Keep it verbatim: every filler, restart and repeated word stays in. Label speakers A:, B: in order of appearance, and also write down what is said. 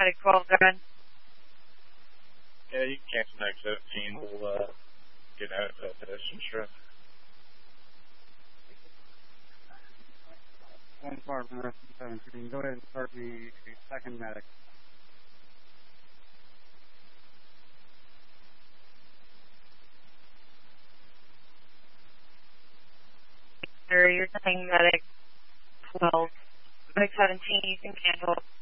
A: Medic twelve, go ahead.
B: Yeah, you can cancel Medic seventeen. We'll uh, get out of that pedestrian strip.
C: One far from Rescue seventeen. Go ahead and start the second medic.
A: Sir, you're saying Medic twelve. Medic seventeen, you can cancel.